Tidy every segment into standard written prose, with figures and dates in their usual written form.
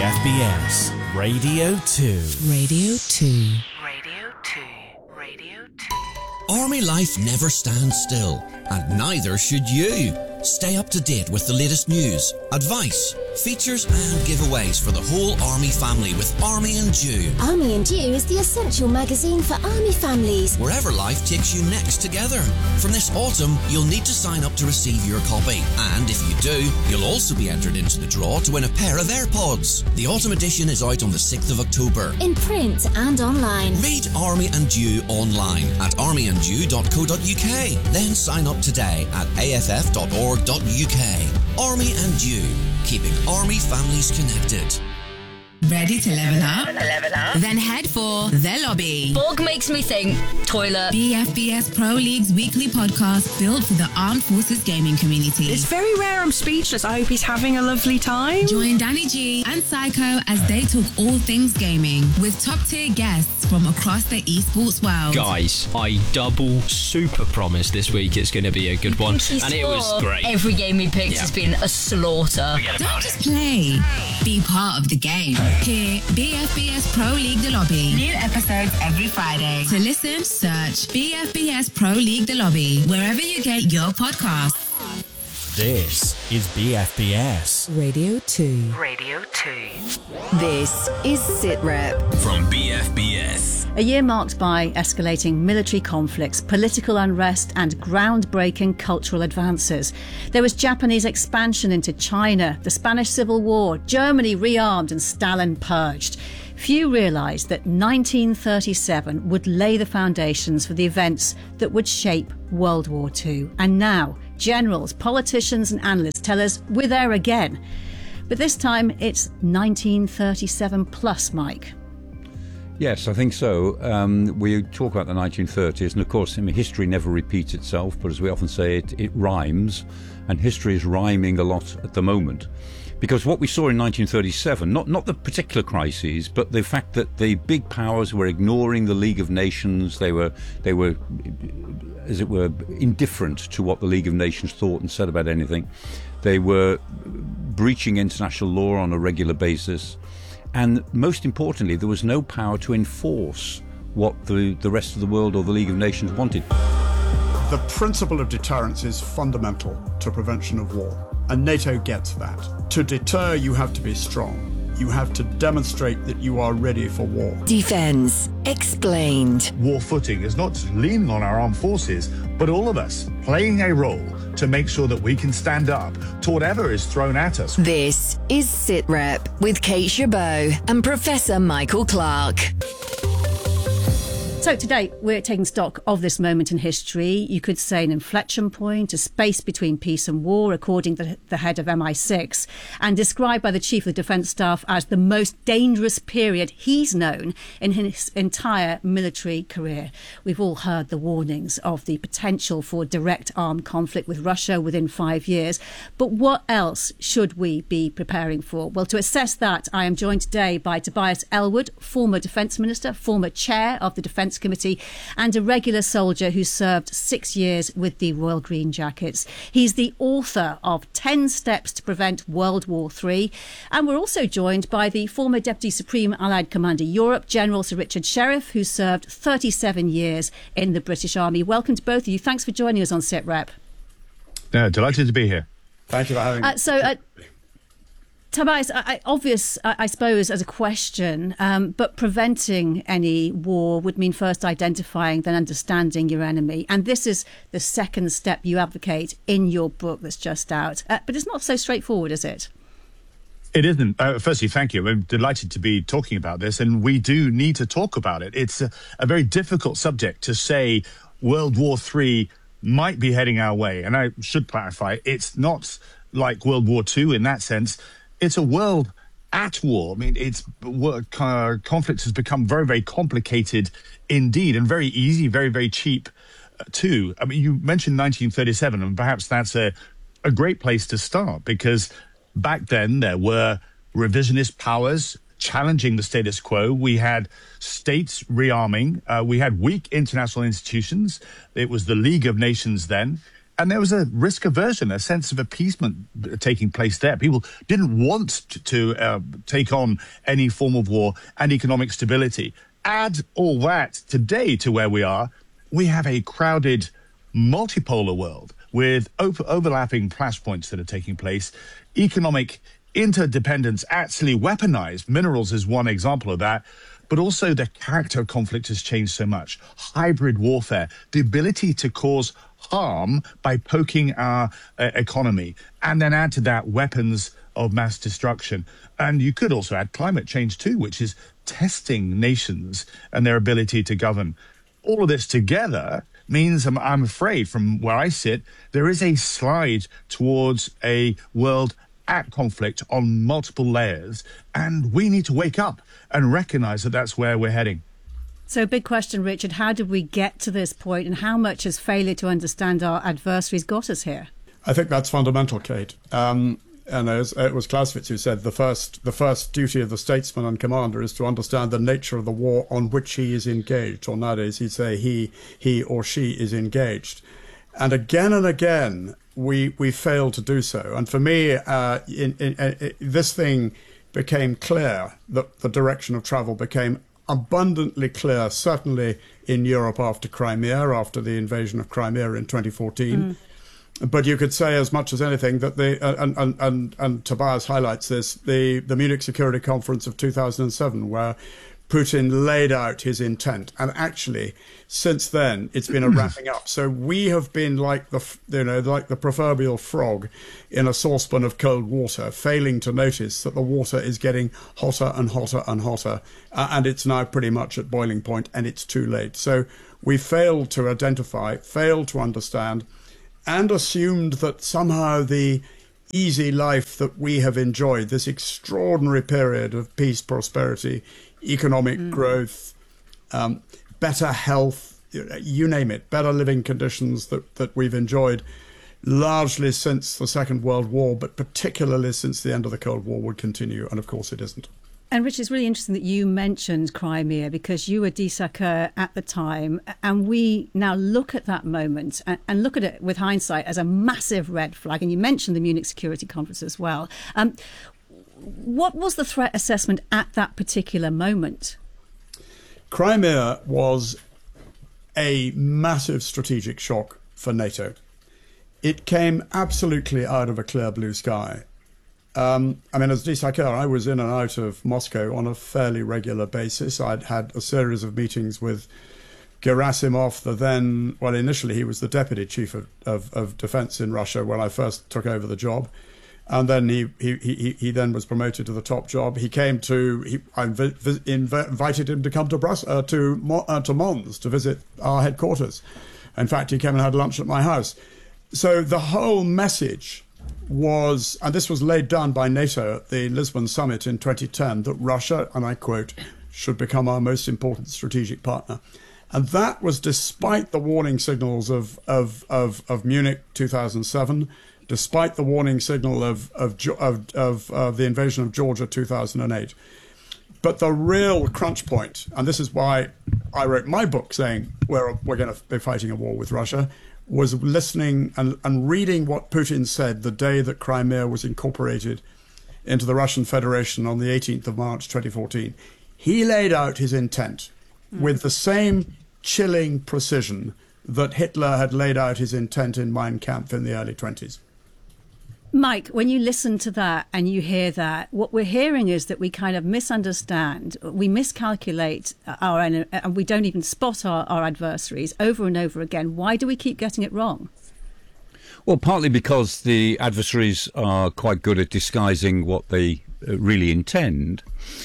BFBS Radio 2. Radio 2. Radio 2. Radio 2. Army life never stands still, and neither should you. Stay up to date with the latest news, advice, features and giveaways for the whole Army family with Army and Dew. Army and Dew is the essential magazine for Army families. Wherever life takes you next together. From this autumn, you'll need to sign up to receive your copy. And if you do, you'll also be entered into the draw to win a pair of AirPods. The autumn edition is out on the 6th of October. In print and online. Read Army and Dew online at armyanddew.co.uk. Then sign up today at aff.org.uk. Army and Dew, keeping Army families connected. Ready to level up? Level up. Then head for The Lobby. Bog makes me think toilet. BFBS Pro League's weekly podcast built for the Armed Forces gaming community. It's very rare I'm speechless. I hope he's having a lovely time. Join Danny G and Psycho as they talk all things gaming with top-tier guests from across the esports world. Guys, I double super promise this week it's going to be a good one. And it was great. Every game we picked has been a slaughter. Don't just play. Be part of the game. Hear BFBS Pro League The Lobby. New episodes every Friday. To listen, search BFBS Pro League The Lobby wherever you get your podcasts. This is BFBS Radio 2. Radio 2. This is SITREP from BFBS. A year marked by escalating military conflicts, political unrest and groundbreaking cultural advances. There was Japanese expansion into China, the Spanish Civil War, Germany rearmed and Stalin purged. Few realised that 1937 would lay the foundations for the events that would shape World War II. And now, generals, politicians and analysts tell us we're there again. But this time it's 1937 plus, Mike. Yes, I think so. We talk about the 1930s, and of course, history never repeats itself, but as we often say, it rhymes, and history is rhyming a lot at the moment. Because what we saw in 1937, not the particular crises, but the fact that the big powers were ignoring the League of Nations, they were, as it were, indifferent to what the League of Nations thought and said about anything. They were breaching international law on a regular basis. And most importantly, there was no power to enforce what the rest of the world or the League of Nations wanted. The principle of deterrence is fundamental to prevention of war, and NATO gets that. To deter, you have to be strong. You have to demonstrate that you are ready for war. Defence Explained. War footing is not just leaning on our armed forces, but all of us playing a role to make sure that we can stand up to whatever is thrown at us. This is SITREP with Kate Chabot and Professor Michael Clark. So today we're taking stock of this moment in history. You could say an inflection point, a space between peace and war, according to the head of MI6, and described by the Chief of the Defence Staff as the most dangerous period he's known in his entire military career. We've all heard the warnings of the potential for direct armed conflict with Russia within 5 years. But what else should we be preparing for? Well, to assess that, I am joined today by Tobias Ellwood, former Defence Minister, former Chair of the Defence Committee and a regular soldier who served 6 years with the Royal Green Jackets. He's the author of 10 Steps to Prevent World War III. And we're also joined by the former Deputy Supreme Allied Commander Europe, General Sir Richard Sheriff, who served 37 years in the British Army. Welcome to both of you. Thanks for joining us on SITREP. Delighted to be here. Thank you for having me. Tobias, I suppose, as a question, but preventing any war would mean first identifying, then understanding your enemy. And this is the second step you advocate in your book that's just out. But it's not so straightforward, is it? It isn't. Firstly, thank you. I'm delighted to be talking about this, and we do need to talk about it. It's a very difficult subject to say World War III might be heading our way. And I should clarify, it's not like World War II in that sense. It's a world at war. I mean, conflict has become very, very complicated indeed, and very easy, very, very cheap too. I mean, you mentioned 1937, and perhaps that's a great place to start, because back then there were revisionist powers challenging the status quo. We had states rearming. We had weak international institutions. It was the League of Nations then. And there was a risk aversion, a sense of appeasement taking place there. People didn't want to take on any form of war and economic stability. Add all that today to where we are, we have a crowded, multipolar world with overlapping flashpoints that are taking place. Economic interdependence actually weaponized. Minerals is one example of that. But also the character of conflict has changed so much. Hybrid warfare, the ability to cause harm by poking our economy, and then add to that weapons of mass destruction. And you could also add climate change too, which is testing nations and their ability to govern. All of this together means, I'm afraid, from where I sit, there is a slide towards a world at conflict on multiple layers, and we need to wake up and recognise that that's where we're heading. So, big question, Richard, how did we get to this point, and how much has failure to understand our adversaries got us here? I think that's fundamental, Kate. And it was Clausewitz who said the first duty of the statesman and commander is to understand the nature of the war on which he is engaged, or nowadays he'd say he or she is engaged. And again, we failed to do so. And for me, this thing became clear, that the direction of travel became abundantly clear, certainly in Europe after Crimea, after the invasion of Crimea in 2014. But you could say as much as anything that and Tobias highlights this, the Munich Security Conference of 2007, where Putin laid out his intent, and actually since then it's been a wrapping up. So we have been like the proverbial frog in a saucepan of cold water, failing to notice that the water is getting hotter and hotter and hotter, and it's now pretty much at boiling point, and it's too late. So we failed to identify, failed to understand, and assumed that somehow the easy life that we have enjoyed, this extraordinary period of peace, prosperity, economic growth, better health, you name it, better living conditions that we've enjoyed largely since the Second World War, but particularly since the end of the Cold War, would continue. And of course it isn't. And Rich, it's really interesting that you mentioned Crimea, because you were Dissaceur at the time, and we now look at that moment and look at it with hindsight as a massive red flag. And you mentioned the Munich Security Conference as well. What was the threat assessment at that particular moment? Crimea was a massive strategic shock for NATO. It came absolutely out of a clear blue sky. As Dissaceur, I was in and out of Moscow on a fairly regular basis. I'd had a series of meetings with Gerasimov, initially he was the deputy chief of defense in Russia when I first took over the job. And then he then was promoted to the top job. I invited him to come to Mons to visit our headquarters. In fact, he came and had lunch at my house. So the whole message was, and this was laid down by NATO at the Lisbon summit in 2010, that Russia, and I quote, should become our most important strategic partner. And that was despite the warning signals of Munich 2007, despite the warning signal of the invasion of Georgia 2008. But the real crunch point, and this is why I wrote my book saying we're going to be fighting a war with Russia, was listening and reading what Putin said the day that Crimea was incorporated into the Russian Federation on the 18th of March 2014. He laid out his intent with the same chilling precision that Hitler had laid out his intent in Mein Kampf in the early 20s. Mike, when you listen to that and you hear that, what we're hearing is that we kind of misunderstand, we miscalculate our enemy, and we don't even spot our adversaries over and over again. Why do we keep getting it wrong? Well, partly because the adversaries are quite good at disguising what they really intend.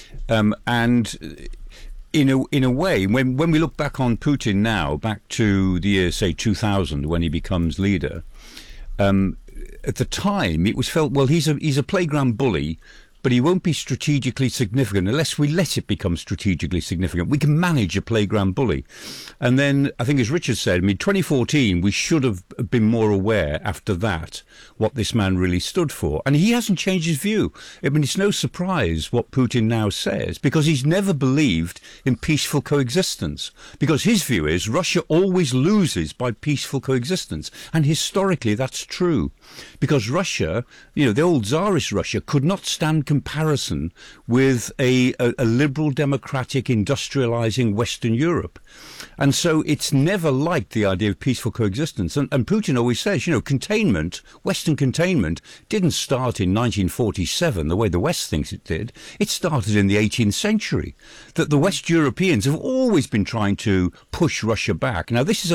And in a way, when we look back on Putin now, back to the year, say, 2000, when he becomes leader, at the time, it was felt, well, he's a playground bully, but he won't be strategically significant unless we let it become strategically significant. We can manage a playground bully. And then, I think as Richard said, 2014, we should have been more aware after that what this man really stood for. And he hasn't changed his view. It's no surprise what Putin now says, because he's never believed in peaceful coexistence. Because his view is Russia always loses by peaceful coexistence. And historically, that's true. Because Russia, the old Tsarist Russia, could not stand comparison with a liberal, democratic, industrializing Western Europe. And so it's never liked the idea of peaceful coexistence. And Putin always says, containment, Western containment, didn't start in 1947 the way the West thinks it did. It started in the 18th century. That the West Europeans have always been trying to push Russia back. Now, this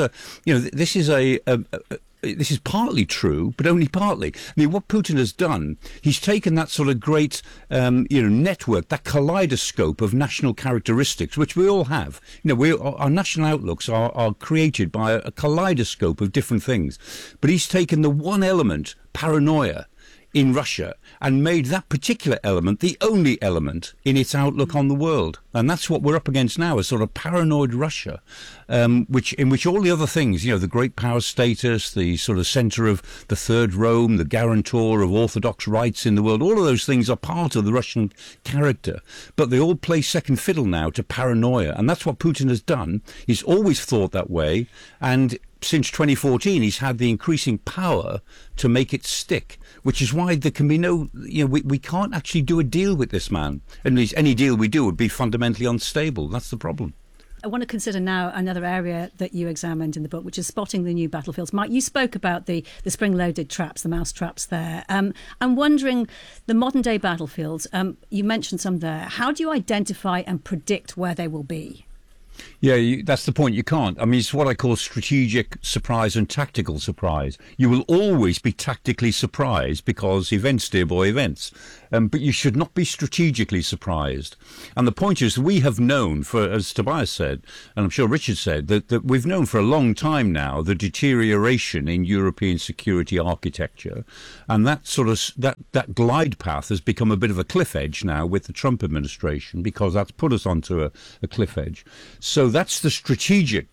is partly true, but only partly. What Putin has done, he's taken that sort of great, network, that kaleidoscope of national characteristics, which we all have. Our national outlooks are created by a kaleidoscope of different things. But he's taken the one element, paranoia, in Russia, and made that particular element the only element in its outlook on the world. And that's what we're up against now, a sort of paranoid Russia, in which all the other things, the great power status, the sort of centre of the Third Rome, the guarantor of orthodox rights in the world, all of those things are part of the Russian character. But they all play second fiddle now to paranoia. And that's what Putin has done. He's always thought that way. And since 2014, he's had the increasing power to make it stick, which is why there can be no, we can't actually do a deal with this man. At least any deal we do would be fundamentally unstable. That's the problem. I want to consider now another area that you examined in the book, which is spotting the new battlefields. Mike, you spoke about the spring-loaded traps, the mouse traps there. I'm wondering, the modern-day battlefields, you mentioned some there. How do you identify and predict where they will be? Yeah, that's the point. You can't. It's what I call strategic surprise and tactical surprise. You will always be tactically surprised because events, dear boy, events. But you should not be strategically surprised. And the point is, we have known as Tobias said, and I'm sure Richard said, that we've known for a long time now the deterioration in European security architecture. And that that glide path has become a bit of a cliff edge now with the Trump administration, because that's put us onto a cliff edge. So that's the strategic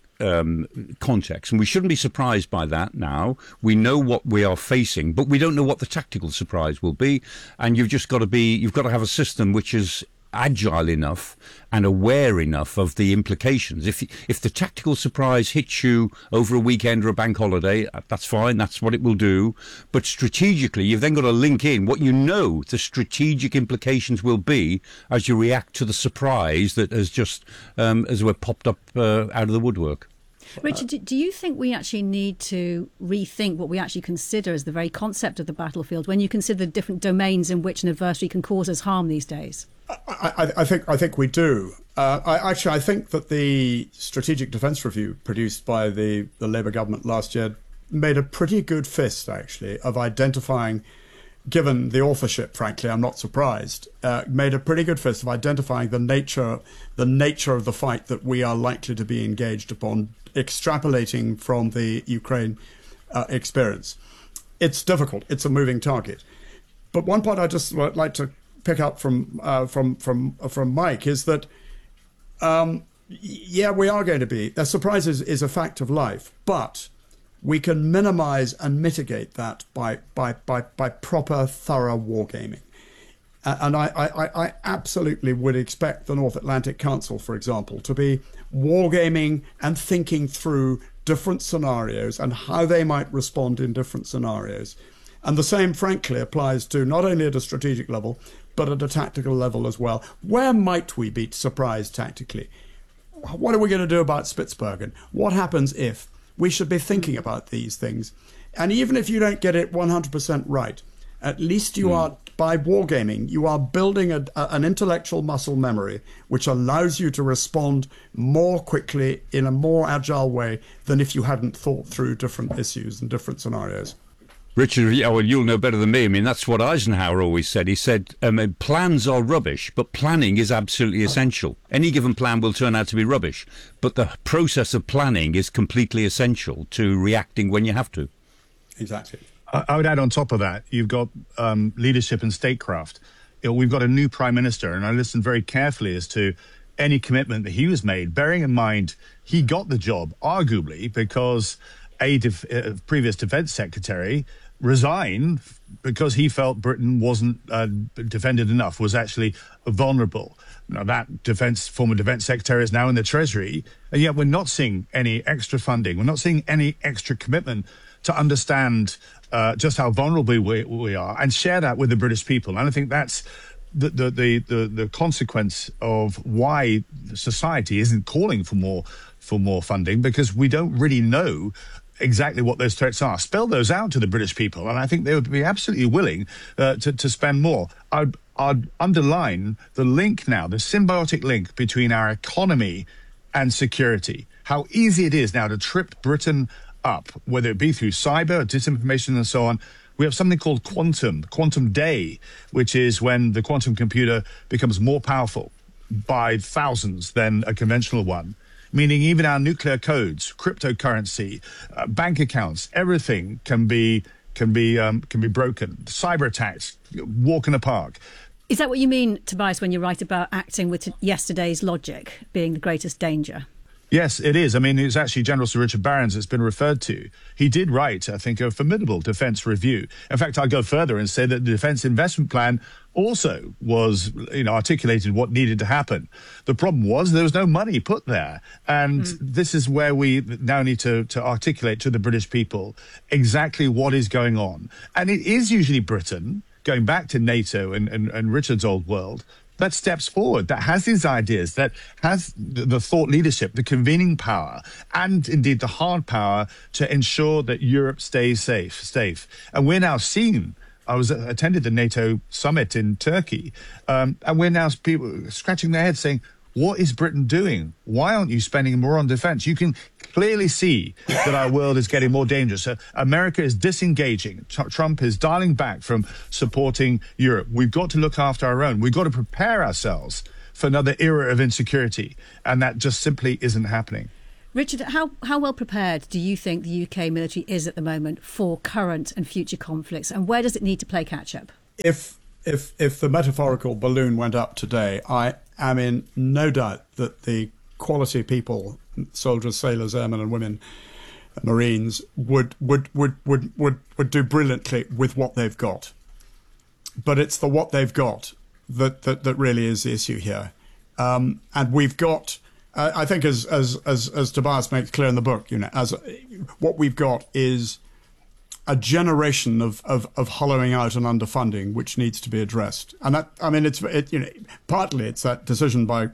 context, and we shouldn't be surprised by that now. We know what we are facing, but we don't know what the tactical surprise will be. And you've got to have a system which is agile enough and aware enough of the implications. If the tactical surprise hits you over a weekend or a bank holiday, that's fine, that's what it will do. But strategically, you've then got to link in what the strategic implications will be as you react to the surprise that has just, as it were, popped up out of the woodwork. Richard, do you think we actually need to rethink what we actually consider as the very concept of the battlefield when you consider the different domains in which an adversary can cause us harm these days? I think we do. I think that the Strategic Defence Review produced by the Labour government last year made a pretty good fist, actually, of identifying, given the authorship, frankly, I'm not surprised, made a pretty good fist of identifying the nature of the fight that we are likely to be engaged upon, extrapolating from the Ukraine experience. It's difficult. It's a moving target. But one point I just would like to pick up from Mike is that, we are going to be. The surprise is a fact of life, but we can minimise and mitigate that by proper, thorough wargaming. And I absolutely would expect the North Atlantic Council, for example, to be wargaming and thinking through different scenarios and how they might respond in different scenarios. And the same, frankly, applies to not only at a strategic level, but at a tactical level as well. Where might we be surprised tactically? What are we going to do about Spitsbergen? What happens if? We should be thinking about these things. And even if you don't get it 100% right, at least you are, by wargaming, you are building an intellectual muscle memory which allows you to respond more quickly in a more agile way than if you hadn't thought through different issues and different scenarios. Richard, well, you'll know better than me. That's what Eisenhower always said. He said, plans are rubbish, but planning is absolutely essential. Any given plan will turn out to be rubbish, but the process of planning is completely essential to reacting when you have to. Exactly. I would add on top of that, you've got leadership and statecraft. we've got a new Prime Minister, and I listened very carefully as to any commitment that he was made, bearing in mind he got the job, arguably, because a previous defence secretary resigned because he felt Britain wasn't defended enough, was actually vulnerable. Now, that former defence secretary is now in the Treasury, and yet we're not seeing any extra funding. We're not seeing any extra commitment to understand just how vulnerable we are and share that with the British people. And I think that's the consequence of why society isn't calling for more funding, because we don't really know exactly what those threats are. Spell those out to the British people, and I think they would be absolutely willing to spend more. I'd underline the link now, the symbiotic link between our economy and security. How easy it is now to trip Britain up, whether it be through cyber, disinformation, and so on. We have something called Quantum Day, which is when the quantum computer becomes more powerful by thousands than a conventional one. Meaning even our nuclear codes, cryptocurrency, bank accounts, everything can be broken. Cyber attacks, walk in the park. Is that what you mean, Tobias, when you write about acting with yesterday's logic being the greatest danger? Yes, it is. I mean, it's actually General Sir Richard Barrons that's been referred to. He did write, I think, a formidable defence review. In fact, I'll go further and say that the Defence Investment Plan also was, articulated what needed to happen. The problem was there was no money put there. And this is where we now need to articulate to the British people exactly what is going on. And it is usually Britain, going back to NATO and Richard's old world, that steps forward, that has these ideas, that has the thought leadership, the convening power, and indeed the hard power to ensure that Europe stays safe. And we're now seeing, I attended the NATO summit in Turkey, and we're now people scratching their heads saying, what is Britain doing? Why aren't you spending more on defence? You can clearly see that our world is getting more dangerous. America is disengaging. Trump is dialing back from supporting Europe. We've got to look after our own. We've got to prepare ourselves for another era of insecurity, and that just simply isn't happening. Richard, how well prepared do you think the UK military is at the moment for current and future conflicts, and where does it need to play catch-up? If the metaphorical balloon went up today, I am in no doubt that the quality people, soldiers, sailors, airmen and women, Marines, would do brilliantly with what they've got. But it's the what they've got that really is the issue here. And we've got, I think, as Tobias makes clear in the book, what we've got is a generation of hollowing out and underfunding, which needs to be addressed. And that, I mean, partly it's that decision by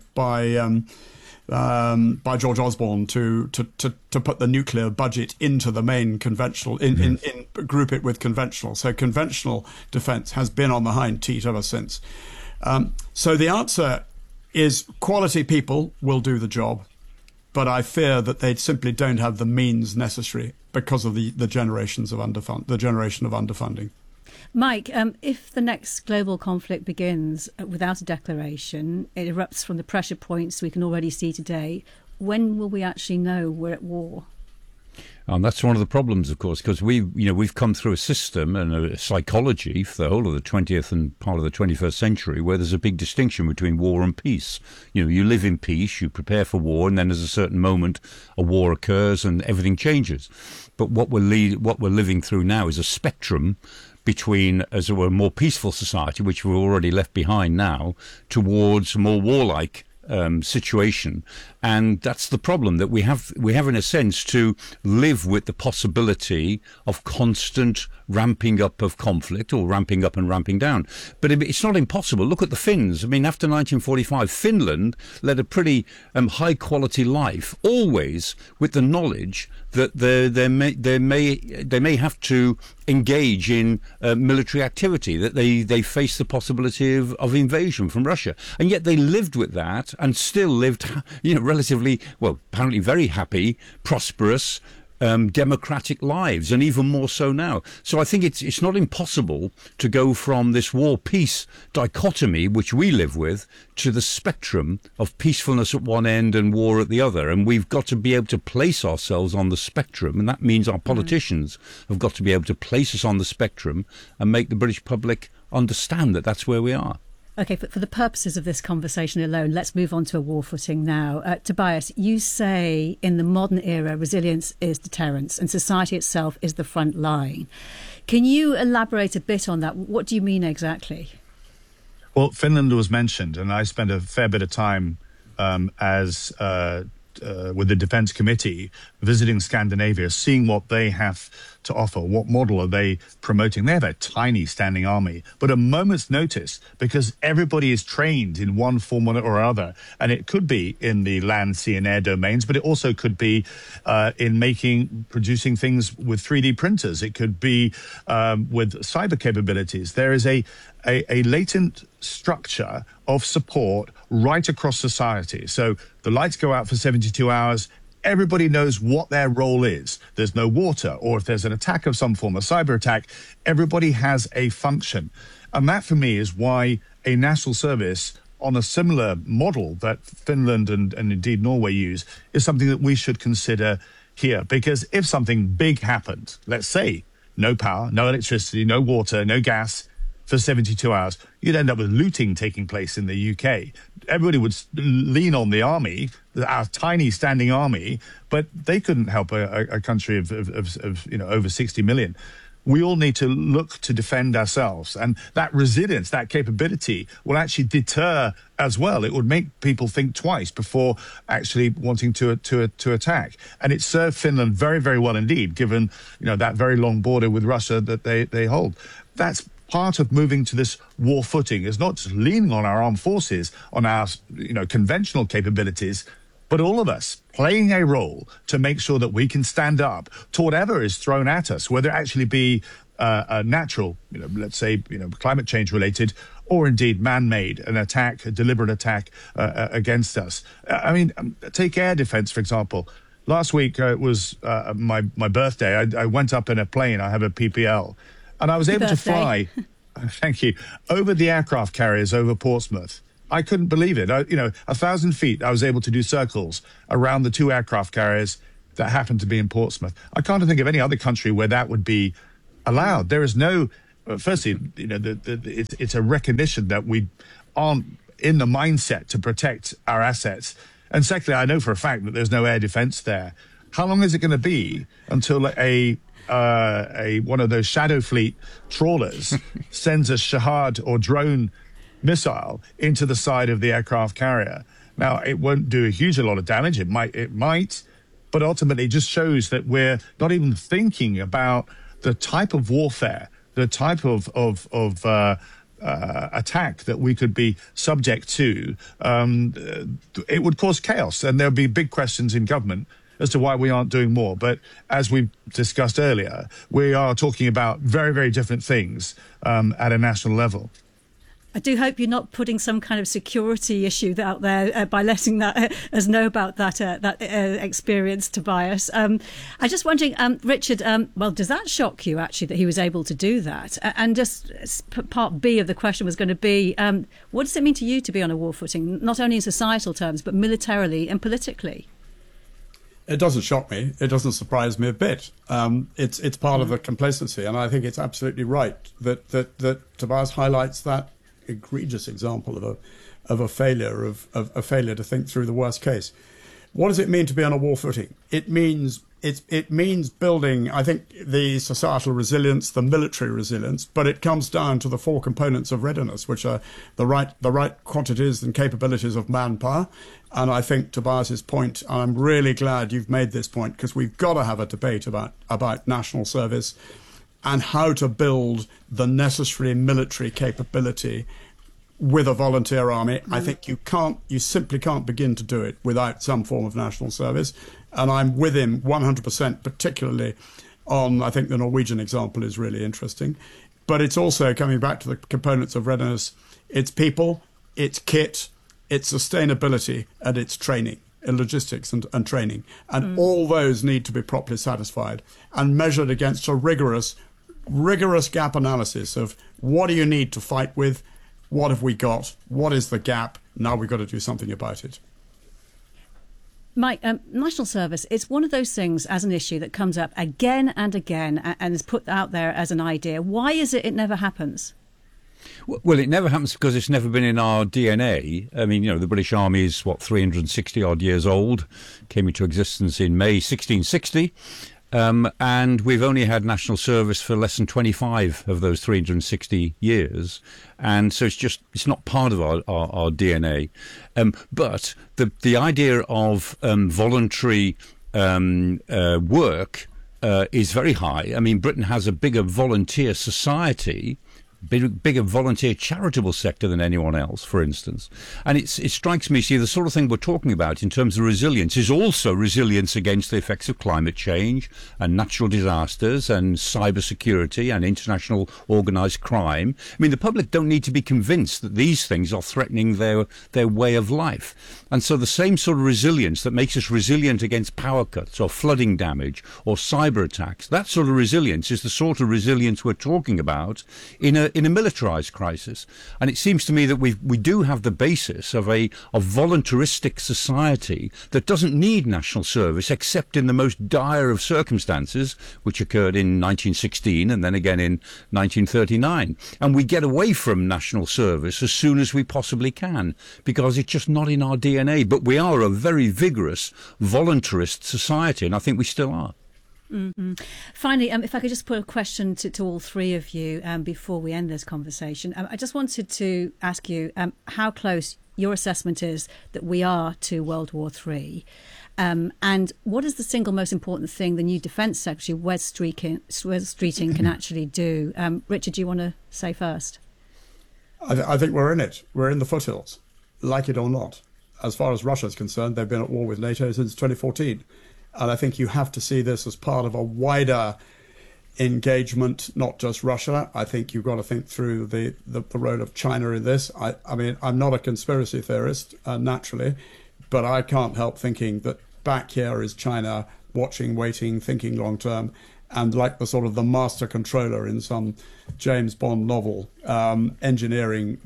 George Osborne to put the nuclear budget into the main conventional, in group it with conventional. So conventional defence has been on the hind teat ever since. So the answer is quality people will do the job, but I fear that they simply don't have the means necessary because of the generation of underfunding. Mike, if the next global conflict begins without a declaration, it erupts from the pressure points we can already see today, when will we actually know we're at war? That's one of the problems, of course, because we've come through a system and a psychology for the whole of the 20th and part of the 21st century where there's a big distinction between war and peace. You live in peace, you prepare for war, and then there's a certain moment a war occurs and everything changes. But what we're living through now is a spectrum between, as it were, a more peaceful society, which we've already left behind now, towards a more warlike situation. And that's the problem, that we have in a sense to live with the possibility of constant ramping up of conflict, or ramping up and ramping down. But it's not impossible. Look at the Finns. I mean, after 1945, Finland led a pretty high quality life, always with the knowledge that they may have to engage in military activity, that they face the possibility of invasion from Russia, and yet they lived with that and still lived, relatively, well, apparently very happy, prosperous, democratic lives, and even more so now. So I think it's not impossible to go from this war-peace dichotomy, which we live with, to the spectrum of peacefulness at one end and war at the other. And we've got to be able to place ourselves on the spectrum, and that means our politicians have got to be able to place us on the spectrum and make the British public understand that that's where we are. OK, for the purposes of this conversation alone, let's move on to a war footing now. Tobias, you say in the modern era, resilience is deterrence and society itself is the front line. Can you elaborate a bit on that? What do you mean exactly? Well, Finland was mentioned, and I spent a fair bit of time with the Defence Committee, visiting Scandinavia, seeing what they have to offer, what model are they promoting. They have a tiny standing army, but a moment's notice, because everybody is trained in one form or other. And it could be in the land, sea and air domains, but it also could be in producing things with 3D printers. It could be with cyber capabilities. There is a latent structure of support right across society. So the lights go out for 72 hours. Everybody knows what their role is. There's no water, or if there's an attack of some form, a cyber attack, everybody has a function. And that, for me, is why a national service on a similar model that Finland and indeed Norway use is something that we should consider here. Because if something big happened, let's say no power, no electricity, no water, no gas, for 72 hours, you'd end up with looting taking place in the UK. Everybody would lean on the army, our tiny standing army, but they couldn't help a country of over 60 million. We all need to look to defend ourselves, and that resilience, that capability, will actually deter as well. It would make people think twice before actually wanting to attack. And it served Finland very, very well indeed, given that very long border with Russia that they hold. That's part of moving to this war footing, is not just leaning on our armed forces, on our conventional capabilities, but all of us playing a role to make sure that we can stand up to whatever is thrown at us, whether it actually be a natural, let's say, climate change related, or indeed man-made, an attack, a deliberate attack against us. I mean, take air defense, for example. Last week, it was my birthday. I went up in a plane. I have a PPL. And I was able to fly, thank you, over the aircraft carriers over Portsmouth. I couldn't believe it. 1,000 feet, I was able to do circles around the two aircraft carriers that happened to be in Portsmouth. I can't think of any other country where that would be allowed. There is no, firstly, it's a recognition that we aren't in the mindset to protect our assets. And secondly, I know for a fact that there's no air defense there. How long is it going to be until one of those Shadow Fleet trawlers sends a Shahad or drone missile into the side of the aircraft carrier? Now, it won't do a huge lot of damage. It might, but ultimately it just shows that we're not even thinking about the type of warfare, the type of attack that we could be subject to. It would cause chaos, and there'll be big questions in government as to why we aren't doing more. But as we discussed earlier, we are talking about very, very different things at a national level. I do hope you're not putting some kind of security issue out there by letting us know about that experience, Tobias. I'm just wondering, Richard, does that shock you, actually, that he was able to do that? And just part B of the question was going to be, what does it mean to you to be on a war footing, not only in societal terms, but militarily and politically? It doesn't shock me. It doesn't surprise me a bit. It's part of the complacency, and I think it's absolutely right that Tobias highlights that egregious example of a failure to think through the worst case. What does it mean to be on a war footing? It means building, I think, the societal resilience, the military resilience, but it comes down to the four components of readiness, which are the right quantities and capabilities of manpower. And I think Tobias's point, and I'm really glad you've made this point, because we've got to have a debate about national service and how to build the necessary military capability with a volunteer army. I think you simply can't begin to do it without some form of national service. And I'm with him 100%, particularly on, I think the Norwegian example is really interesting. But it's also, coming back to the components of readiness, it's people, it's kit, it's sustainability, and it's training, logistics and training. And all those need to be properly satisfied and measured against a rigorous gap analysis of what do you need to fight with, what have we got, what is the gap, now we've got to do something about it. Mike, national service, it's one of those things as an issue that comes up again and again and is put out there as an idea. Why is it never happens? Well, it never happens because it's never been in our DNA. I mean, the British Army is, 360 odd years old, came into existence in May 1660. And we've only had national service for less than 25 of those 360 years. And so it's not part of our DNA. But the idea of voluntary work is very high. I mean, Britain has a bigger volunteer society, bigger volunteer charitable sector than anyone else, for instance. And it strikes me, the sort of thing we're talking about in terms of resilience is also resilience against the effects of climate change and natural disasters and cybersecurity and international organised crime. I mean, the public don't need to be convinced that these things are threatening their way of life. And so the same sort of resilience that makes us resilient against power cuts or flooding damage or cyber attacks, that sort of resilience is the sort of resilience we're talking about in a militarized crisis. And it seems to me that we do have the basis of a voluntaristic society that doesn't need national service except in the most dire of circumstances, which occurred in 1916 and then again in 1939. And we get away from national service as soon as we possibly can because it's just not in our DNA. But we are a very vigorous voluntarist society, and I think we still are. Mm-hmm. Finally, if I could just put a question to all three of you before we end this conversation. I just wanted to ask you how close your assessment is that we are to World War III. And what is the single most important thing the new Defence Secretary, Wes Streeting, can actually do? Richard, do you want to say first? I think we're in it. We're in the foothills, like it or not. As far as Russia is concerned, they've been at war with NATO since 2014. And I think you have to see this as part of a wider engagement, not just Russia. I think you've got to think through the role of China in this. I mean, I'm not a conspiracy theorist, naturally, but I can't help thinking that back here is China watching, waiting, thinking long term, and like the sort of the master controller in some James Bond novel, engineering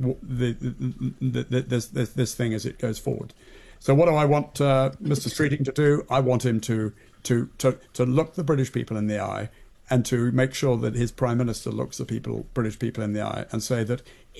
this thing as it goes forward. So what do I want Mr. Streeting to do? I want him to look the British people in the eye and to make sure that his Prime Minister looks the British people in the eye and say that